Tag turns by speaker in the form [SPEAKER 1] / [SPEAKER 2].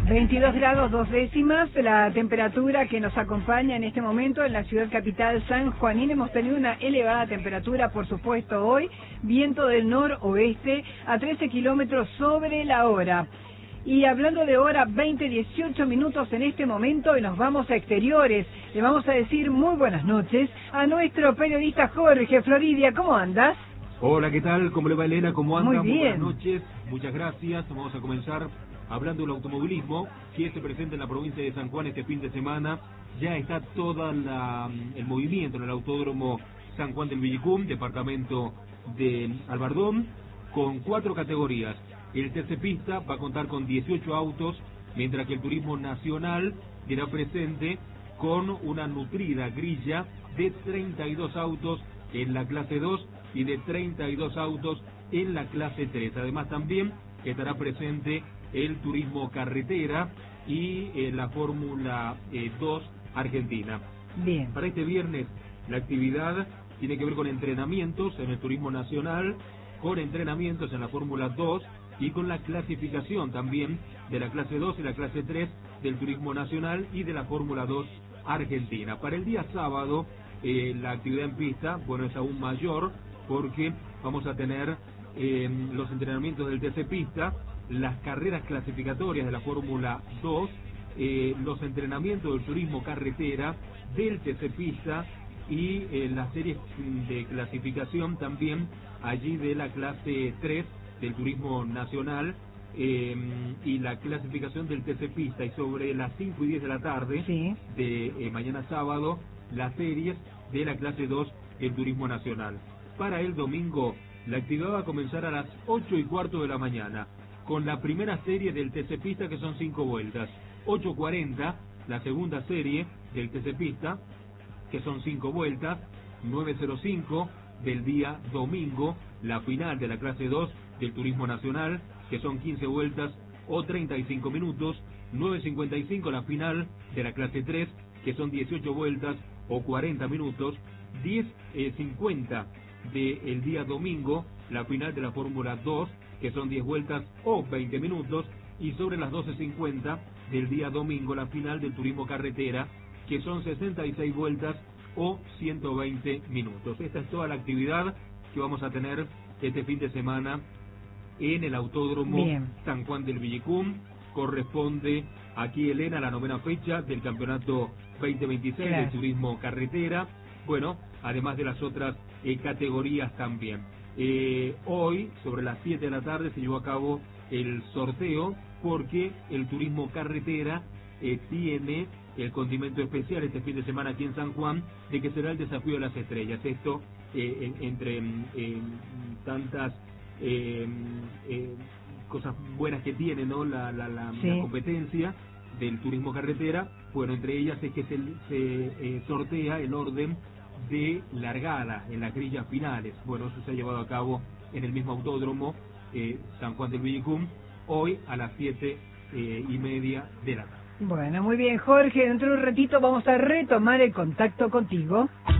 [SPEAKER 1] 22 grados 2 décimas, la temperatura que nos acompaña en este momento en la ciudad capital San Juanín. Hemos tenido una elevada temperatura, por supuesto, hoy, viento del noroeste a 13 kilómetros sobre la hora. Y hablando de hora, 20:18 minutos en este momento y nos vamos a exteriores. Le vamos a decir muy buenas noches a nuestro periodista Jorge Floridia. ¿Cómo andas?
[SPEAKER 2] Hola, ¿qué tal? ¿Cómo le va, Elena? ¿Cómo anda?
[SPEAKER 1] Muy bien.
[SPEAKER 2] Buenas noches, muchas gracias. Vamos a comenzar hablando del automovilismo que se presenta en la provincia de San Juan este fin de semana. Ya está todo el movimiento en el Autódromo San Juan del Villicum, departamento de Albardón, con 4 categorías. El TC Pista va a contar con 18 autos, mientras que el Turismo Nacional será presente con una nutrida grilla de 32 autos en la clase 2 y de 32 autos en la clase 3. Además también estará presente el Turismo Carretera y la Fórmula 2 Argentina.
[SPEAKER 1] Bien.
[SPEAKER 2] Para este viernes la actividad tiene que ver con entrenamientos en el Turismo Nacional, con entrenamientos en la Fórmula 2 y con la clasificación también de la clase 2 y la clase 3 del Turismo Nacional y de la Fórmula 2 Argentina. Para el día sábado la actividad en pista, bueno, es aún mayor porque vamos a tener los entrenamientos del TC Pista, las carreras clasificatorias de la Fórmula 2, los entrenamientos del Turismo Carretera, del TC Pista y las series de clasificación también allí de la clase 3 del Turismo Nacional y la clasificación del TC Pista. Y sobre las 5 y 10 de la tarde de mañana sábado, las series de la clase 2 del Turismo Nacional. Para el domingo, la actividad va a comenzar a las 8:15 de la mañana, con la primera serie del TC Pista, que son 5 vueltas. 8:40, la segunda serie del TC Pista, que son 5 vueltas. 9:05 del día domingo, la final de la clase 2 del Turismo Nacional, que son 15 vueltas o 35 minutos. 9:55 la final de la clase 3, que son 18 vueltas o 40 minutos. 10:50 del día domingo, la final de la Fórmula 2, que son 10 vueltas o 20 minutos. Y sobre las 12:50 del día domingo, la final del Turismo Carretera, que son 66 vueltas o 120 minutos. Esta es toda la actividad que vamos a tener este fin de semana en el Autódromo San Juan del Villicum. Corresponde aquí, Elena, la 9ª fecha del campeonato 2026 del Turismo Carretera. Bueno, además de las otras categorías también. Hoy, sobre las 7 de la tarde, se llevó a cabo el sorteo porque el Turismo Carretera tiene el condimento especial este fin de semana aquí en San Juan, de que será el Desafío de las Estrellas. Esto, entre tantas cosas buenas que tiene, ¿no? la competencia del Turismo Carretera, bueno, entre ellas es que se sortea el orden de largada en las grillas finales. Bueno, eso se ha llevado a cabo en el mismo autódromo San Juan del Villicum, hoy a las 7:30 de la tarde.
[SPEAKER 1] Bueno, muy bien, Jorge. Dentro de un ratito vamos a retomar el contacto contigo.